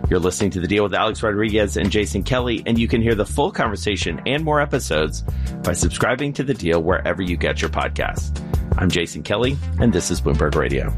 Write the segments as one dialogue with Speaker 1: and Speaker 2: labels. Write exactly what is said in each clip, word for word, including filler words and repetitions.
Speaker 1: You're listening to The Deal with Alex Rodriguez and Jason Kelly, and you can hear the full conversation and more episodes by subscribing to The Deal wherever you get your podcasts. I'm Jason Kelly, and this is Bloomberg Radio.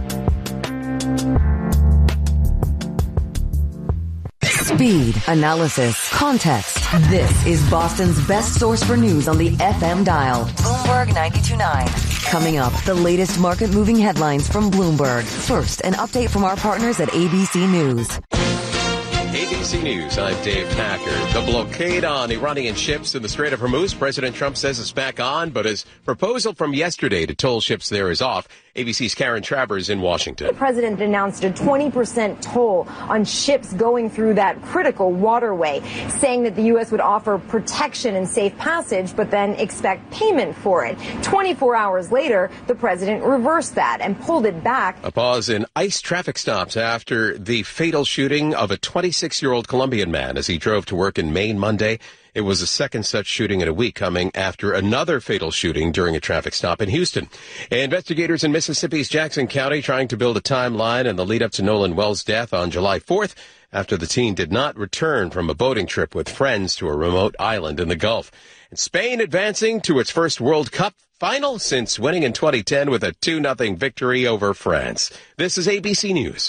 Speaker 2: Speed, analysis, context. This is Boston's best source for news on the F M dial. Bloomberg ninety-two point nine. Coming up, the latest market-moving headlines from Bloomberg. First, an update from our partners at A B C News.
Speaker 3: A B C News, I'm Dave Packer. The blockade on Iranian ships in the Strait of Hormuz, President Trump says is back on, but his proposal from yesterday to toll ships there is off. A B C's Karen Travers in Washington.
Speaker 4: The president announced a twenty percent toll on ships going through that critical waterway, saying that the U S would offer protection and safe passage, but then expect payment for it. twenty-four hours later, the president reversed that and pulled it back.
Speaker 3: A pause in ICE traffic stops after the fatal shooting of a twenty-six-year-old Colombian man as he drove to work in Maine Monday. It was the second such shooting in a week, coming after another fatal shooting during a traffic stop in Houston. Investigators in Mississippi's Jackson County trying to build a timeline in the lead up to Nolan Wells' death on July fourth after the teen did not return from a boating trip with friends to a remote island in the Gulf. And Spain advancing to its first World Cup final since winning in twenty ten with a two nothing victory over France. This is A B C News.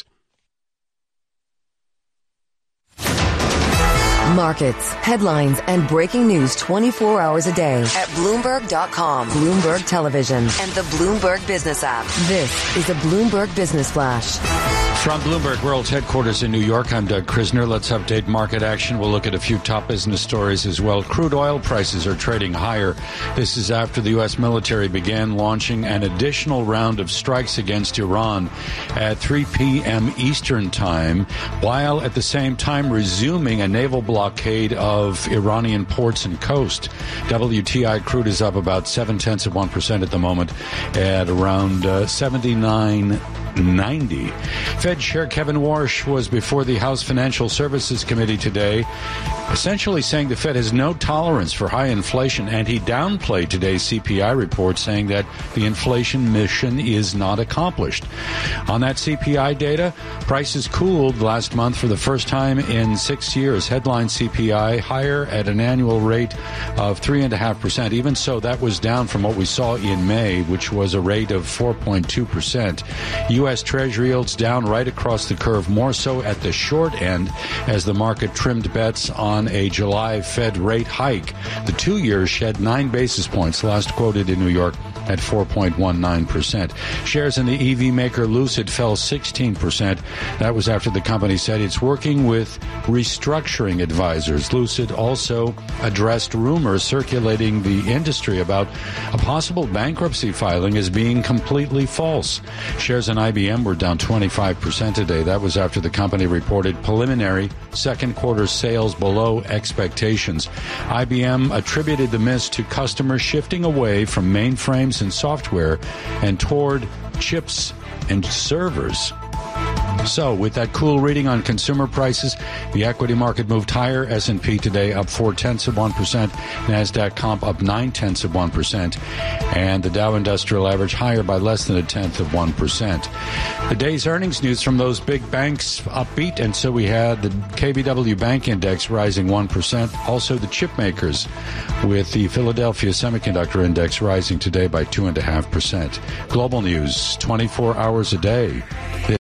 Speaker 2: Markets, headlines, and breaking news twenty-four hours a day at Bloomberg dot com, Bloomberg Television, and the Bloomberg Business app. This is a Bloomberg Business Flash.
Speaker 5: From Bloomberg World's headquarters in New York, I'm Doug Krisner. Let's update market action. We'll look at a few top business stories as well. Crude oil prices are trading higher. This is after the U S military began launching an additional round of strikes against Iran at three p.m. Eastern time, while at the same time resuming a naval blockade of Iranian ports and coast. W T I crude is up about seven-tenths of one percent at the moment at around uh, seventy-nine ninety. Fed Chair Kevin Warsh was before the House Financial Services Committee today, essentially saying the Fed has no tolerance for high inflation, and he downplayed today's C P I report, saying that the inflation mission is not accomplished. On that C P I data, prices cooled last month for the first time in six years. Headline C P I higher at an annual rate of three point five percent. Even so, that was down from what we saw in May, which was a rate of four point two percent. U S. Treasury yields down right across the curve, more so at the short end as the market trimmed bets on a July Fed rate hike. The two-year shed nine basis points, last quoted in New York at four point one nine percent. Shares in the E V maker Lucid fell sixteen percent. That was after the company said it's working with restructuring advisors. Lucid also addressed rumors circulating the industry about a possible bankruptcy filing as being completely false. Shares in I B M were down twenty-five percent today. That was after the company reported preliminary second quarter sales below expectations. I B M attributed the miss to customers shifting away from mainframes and software and toward chips and servers. So, with that cool reading on consumer prices, the equity market moved higher. S and P today up four-tenths of one percent. NASDAQ comp up nine-tenths of one percent. And the Dow Industrial Average higher by less than a tenth of one percent. The day's earnings news from those big banks upbeat, and so we had the K B W Bank Index rising one percent. Also the chip makers, with the Philadelphia Semiconductor Index rising today by two point five percent. Global news, twenty-four hours a day.